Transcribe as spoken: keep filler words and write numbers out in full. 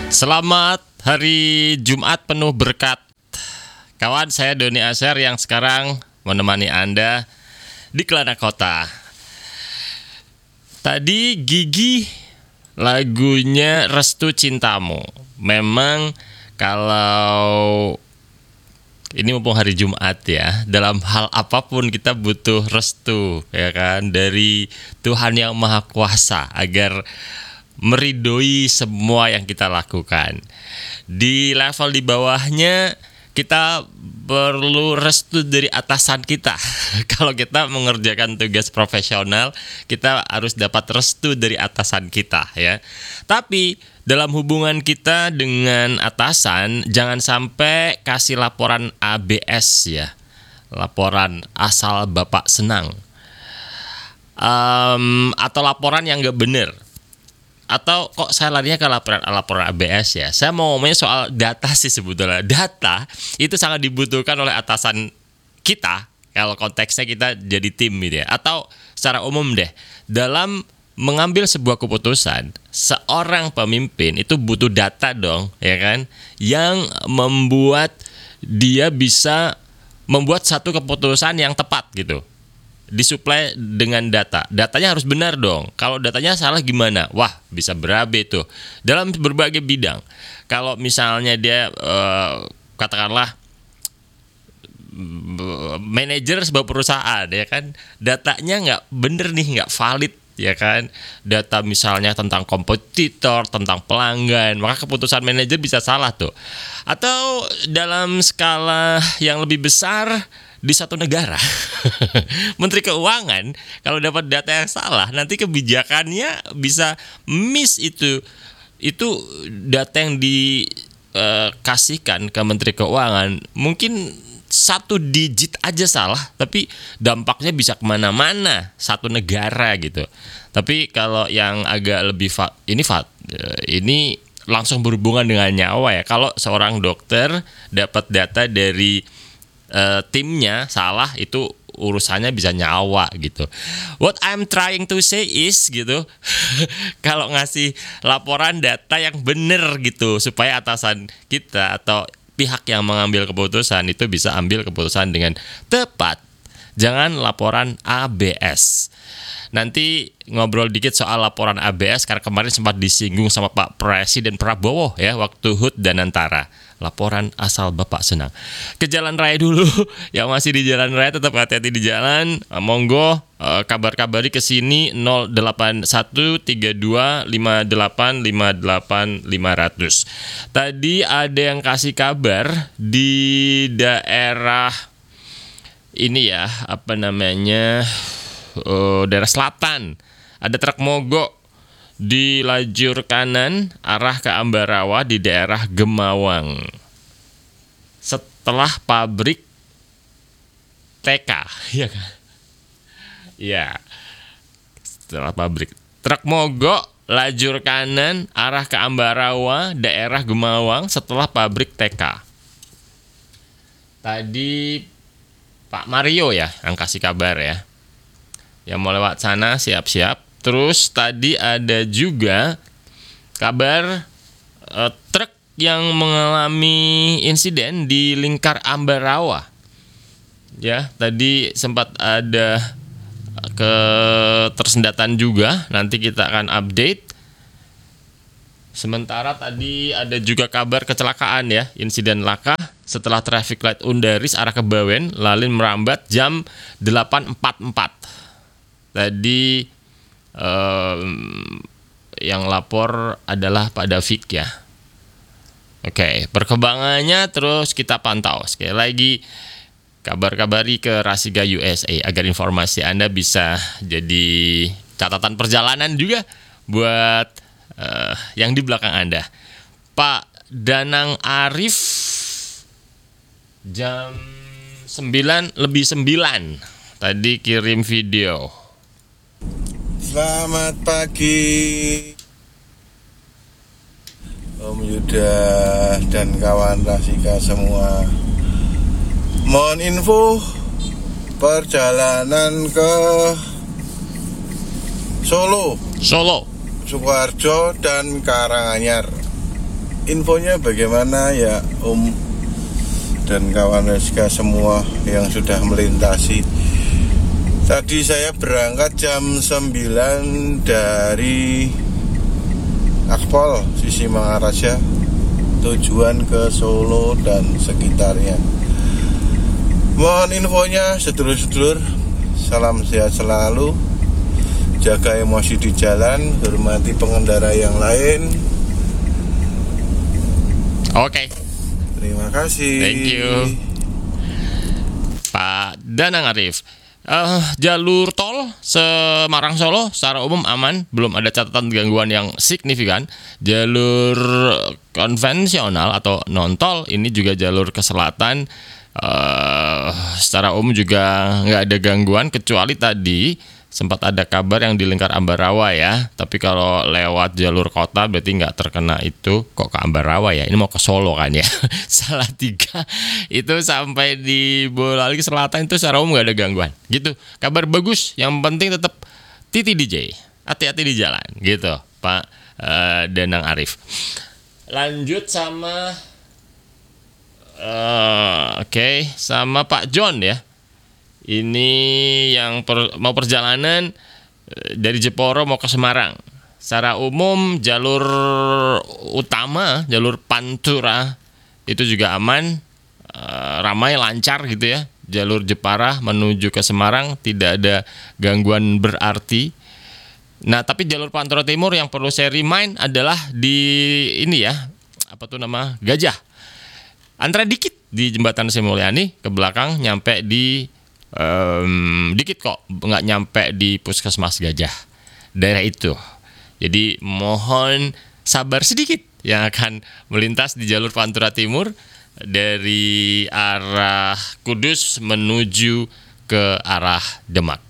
Selamat hari Jumat penuh berkat. Kawan, saya Doni Aser yang sekarang menemani Anda di Kelana Kota. Tadi Gigi lagunya Restu Cintamu. Memang kalau ini mumpung hari Jumat ya, dalam hal apapun kita butuh restu, ya kan, dari Tuhan yang Maha Kuasa agar meridoi semua yang kita lakukan. Di level di bawahnya kita perlu restu dari atasan kita. Kalau kita mengerjakan tugas profesional, kita harus dapat restu dari atasan kita, ya. Tapi dalam hubungan kita dengan atasan, jangan sampai kasih laporan A B S, ya, laporan asal Bapak senang, um, atau laporan yang nggak benar. Atau kok saya larinya ke laporan laporan A B S ya. Saya mau ngomongin soal data sih sebetulnya. Data itu sangat dibutuhkan oleh atasan kita kalau konteksnya kita jadi tim gitu ya. Atau secara umum deh, dalam mengambil sebuah keputusan, seorang pemimpin itu butuh data dong, ya kan? Yang membuat dia bisa membuat satu keputusan yang tepat gitu. Disuplai dengan data. Datanya harus benar dong. Kalau datanya salah gimana? Wah, bisa berabe tuh dalam berbagai bidang. Kalau misalnya dia uh, katakanlah manajer sebuah perusahaan, ya kan, datanya nggak bener nih, nggak valid, ya kan, data misalnya tentang kompetitor, tentang pelanggan, maka keputusan manajer bisa salah tuh. Atau dalam skala yang lebih besar, di satu negara, Menteri Keuangan kalau dapat data yang salah, nanti kebijakannya bisa miss itu. Itu data yang dikasihkan ke Menteri Keuangan mungkin satu digit aja salah, tapi dampaknya bisa kemana-mana satu negara gitu. Tapi kalau yang agak lebih fa- ini fa- ini langsung berhubungan dengan nyawa ya. Kalau seorang dokter dapat data dari Uh, timnya salah, itu urusannya bisa nyawa gitu. What I'm trying to say is gitu, kalau ngasih laporan data yang benar gitu, supaya atasan kita atau pihak yang mengambil keputusan itu bisa ambil keputusan dengan tepat. Jangan laporan A B S. Nanti ngobrol dikit soal laporan A B S karena kemarin sempat disinggung sama Pak Presiden Prabowo ya waktu H U T dan Antara. Laporan asal Bapak senang. Ke jalan raya dulu. Yang masih di jalan raya tetap hati-hati di jalan. Monggo uh, kabar-kabari ke sini nol delapan satu tiga dua lima delapan lima delapan lima nol nol. Tadi ada yang kasih kabar di daerah ini ya, apa namanya? Uh, daerah selatan. Ada truk mogok di lajur kanan arah ke Ambarawa di daerah Gemawang setelah pabrik T K, ya kan? Ya, setelah pabrik truk mogok lajur kanan arah ke Ambarawa daerah Gemawang setelah pabrik T K. Tadi Pak Mario ya yang kasih kabar ya. Yang mau lewat sana siap-siap. Terus tadi ada juga kabar uh, truk yang mengalami insiden di lingkar Ambarawa. Ya, tadi sempat ada ketersendatan juga. Nanti kita akan update. Sementara tadi ada juga kabar kecelakaan ya, insiden laka setelah traffic light Undaris arah ke Bawen, lalin merambat jam delapan empat puluh empat. Tadi Um, yang lapor adalah Pak Davik ya. Oke, perkembangannya terus kita pantau. Sekali lagi kabar-kabari ke Rasiga U S A agar informasi Anda bisa jadi catatan perjalanan juga buat uh, yang di belakang Anda. Pak Danang Arif jam sembilan lebih sembilan tadi kirim video. Selamat pagi Om Yuda dan kawan Rasika semua. Mohon info perjalanan ke Solo, Solo, Sukoharjo dan Karanganyar. infonya bagaimana ya Om dan kawan Rasika semua yang sudah melintasi. Tadi saya berangkat jam sembilan dari Akpol Sisi Mangaraja, tujuan ke Solo dan sekitarnya. Mohon infonya sedulur-sedulur, salam sehat selalu, jaga emosi di jalan, hormati pengendara yang lain. Oke. Terima kasih. Thank you, Pak Danang Arif. Uh, jalur tol Semarang Solo secara umum aman, belum ada catatan gangguan yang signifikan. Jalur konvensional atau non tol ini juga jalur ke selatan, uh, secara umum juga nggak ada gangguan, kecuali tadi sempat ada kabar yang di lingkar Ambarawa ya. Tapi kalau lewat jalur kota berarti nggak terkena itu. Kok ke Ambarawa ya? Ini mau ke Solo kan ya. Salah tiga. Itu sampai di Boyolali Selatan itu secara umum nggak ada gangguan. Gitu. Kabar bagus. Yang penting tetap Titi D J. Hati-hati di jalan. Gitu Pak uh, Danang Arif. Lanjut sama uh, Oke okay, sama Pak John ya. Ini yang per, mau perjalanan dari Jeporo mau ke Semarang. Secara umum jalur utama, jalur Pantura itu juga aman, e, ramai lancar gitu ya. Jalur Jepara menuju ke Semarang tidak ada gangguan berarti. Nah, tapi jalur Pantura Timur yang perlu saya remind adalah di ini ya, apa tuh nama? Gajah. Antara dikit di Jembatan Sri Mulyani ke belakang nyampe di Um, dikit kok nggak nyampe di Puskesmas Gajah daerah itu. Jadi mohon sabar sedikit yang akan melintas di jalur Pantura Timur dari arah Kudus menuju ke arah Demak.